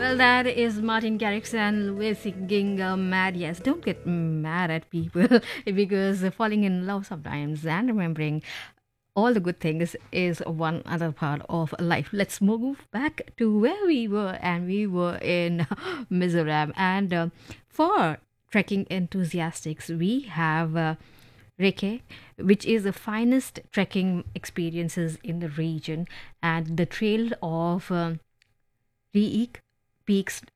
Well, that is Martin Garrix and Louis singing Mad. Yes, don't get mad at people because falling in love sometimes and remembering all the good things is one other part of life. Let's move back to where we were, and we were in Mizoram. And for trekking enthusiasts, we have Reke, which is the finest trekking experiences in the region, and the trail of Riik peaks